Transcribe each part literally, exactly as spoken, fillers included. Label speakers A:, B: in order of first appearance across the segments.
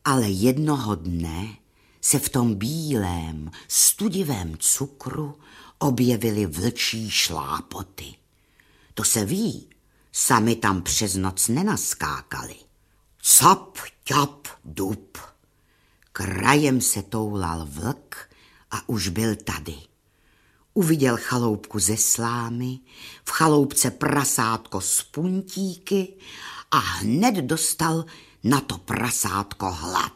A: Ale jednoho dne se v tom bílém, studivém cukru objevily vlčí šlápoty. To se ví, sami tam přes noc nenaskákali. Cap, ťap, dup. Krajem se toulal vlk a už byl tady. Uviděl chaloupku ze slámy, v chaloupce prasátko z puntíky a hned dostal na to prasátko hlad.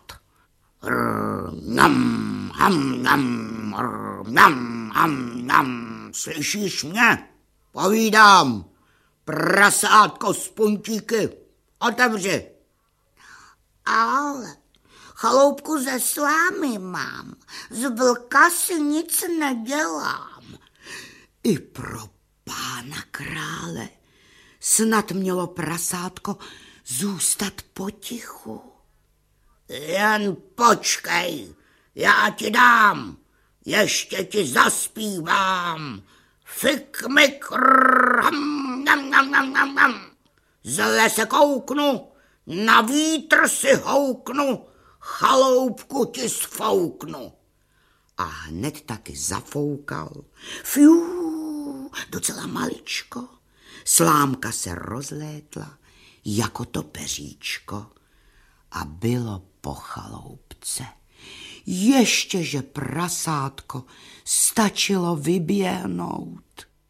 A: Nam, ham, nam, nam, ham, nam. Slyšíš mě? Povídám. Prasátko z puntíky. Otevři.
B: Ale chaloupku ze slámy mám. Z vlka si nic nedělám.
A: I pro pána krále snad mělo prasátko zůstat potichu.
B: Jen počkej, já ti dám, ještě ti zaspívám. Fik, mik, rrrm, nam, nam, nam, nam, nam. Zle se kouknu, na vítr si houknu, chaloupku ti sfouknu.
A: A hned taky zafoukal. Fiu, docela maličko. Slámka se rozlétla jako to peříčko a bylo po chaloupce. Ještě, že prasátko stačilo vyběhnout.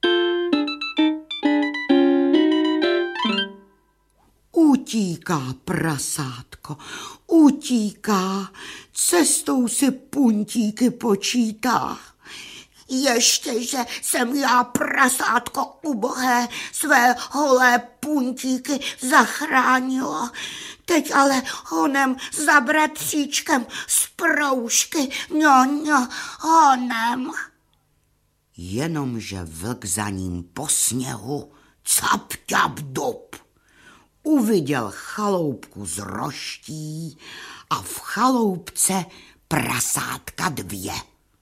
A: Utíká prasátko, utíká, cestou si puntíky počítá.
B: Ještě, že jsem já, prasátko ubohé, své holé puntíky zachránila. Teď ale honem za bratříčkem z proužky, ňo, ňo, honem.
A: Jenomže vlk za ním po sněhu cap, ťap, dup. Uviděl chaloupku z roští a v chaloupce prasátka dvě.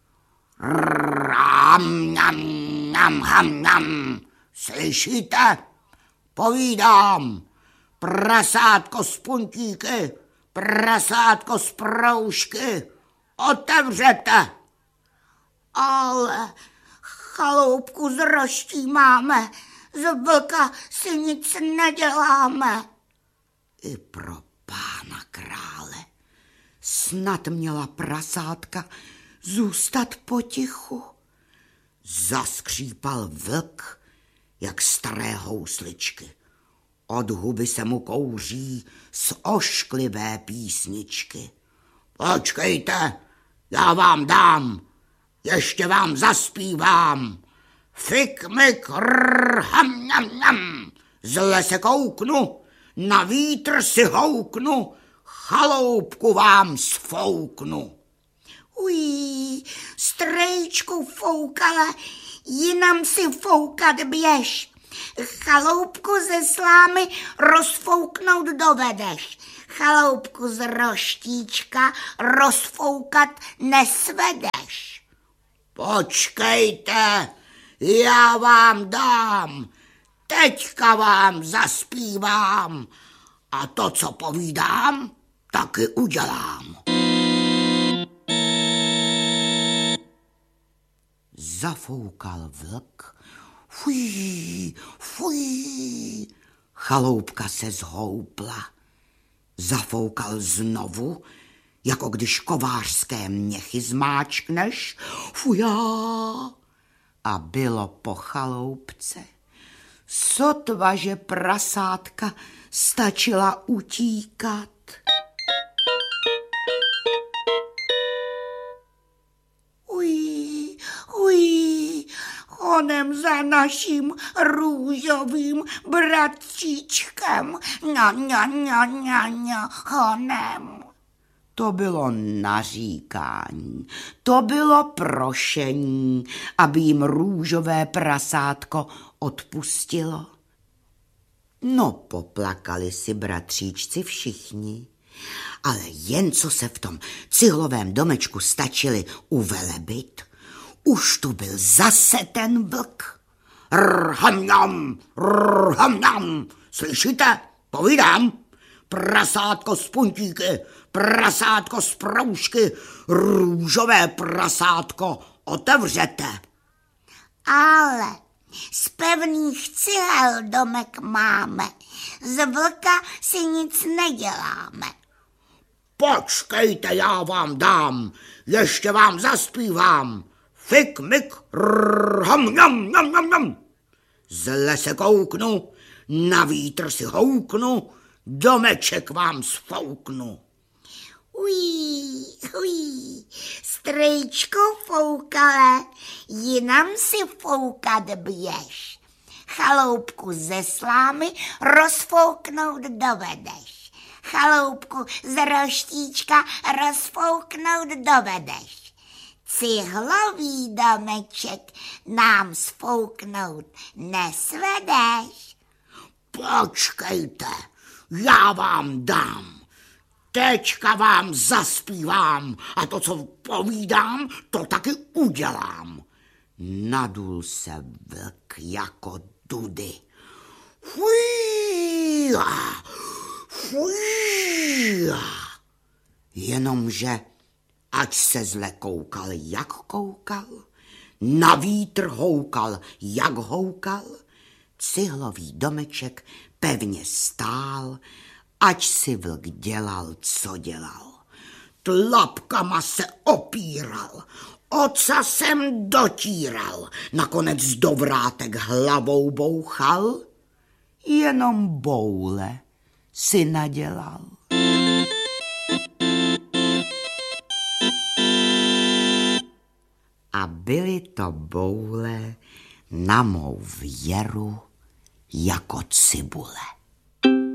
B: Ram, nam, nam, ham, nam. Slyšíte? Povídám. Prasátko z puntíky, prasátko z proužky. Otevřete. Ale chaloupku z roští máme, z vlka si nic neděláme.
A: I pro pána krále snad měla prasátka zůstat potichu. Zaskřípal vlk, jak staré housličky. Od huby se mu kouří z ošklivé písničky.
B: Počkejte, já vám dám, ještě vám zaspívám. Fik, mik, rrr, ham, nam, nam. Zle se kouknu, na vítr si houknu, chaloupku vám sfouknu. Ují, strejčku foukala, jinam si foukat běž. Chaloupku ze slámy rozfouknout dovedeš. Chaloupku z roštíčka rozfoukat nesvedeš. Počkejte, já vám dám, teďka vám zaspívám a to, co povídám, taky udělám.
A: Zafoukal vlk. Fuj, fuj. Chaloupka se zhoupla. Zafoukal znovu, jako když kovářské měchy zmáčkneš. Fujá. A bylo po chaloupce. Sotva, že prasátka stačila utíkat.
B: Ují, ují, honem za naším růžovým bratříčkem. Ňa, ňa, ňa, ňa, ňa, honem.
A: To bylo naříkání, to bylo prošení, aby jim růžové prasátko odpustilo. No, poplakali si bratříčci všichni, ale jen co se v tom cihlovém domečku stačili uvelebit, už tu byl zase ten vlk.
B: Rrhamňam, rrhamňam, slyšíte? Povídám.
A: prasátko z puntíky, prasátko z proužky, růžové prasátko otevřete.
B: Ale z pevných cihel domek máme, z vlka si nic neděláme.
A: Počkejte, já vám dám, ještě vám zaspívám. Fik, mik, rrr, ham, jam, jam, jam, jam. Z lese kouknu, na vítr si houknu, domeček vám sfouknu.
B: Ují, ují, strejčku foukale, jinam si foukat běž. Chaloupku ze slámy rozfouknout dovedeš. Chaloupku z roštíčka rozfouknout dovedeš. Cihlový domeček nám sfouknout nesvedeš.
A: Počkejte, já vám dám. Teďka vám zaspívám a to, co povídám, to taky udělám. Nadul se vlk jako dudy. Fujíha, fujíha. Jenomže, ať se zle koukal, jak koukal, na vítr houkal, jak houkal, cihlový domeček pevně stál, ať si vlk dělal, co dělal. Tlapkama se opíral, ocasem dotíral, nakonec do vrátek hlavou bouchal, jenom boule si nadělal. A byly to boule na mou věru jako cibule.